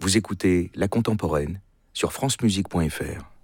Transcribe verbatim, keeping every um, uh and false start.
Vous écoutez La Contemporaine sur francemusique point f r.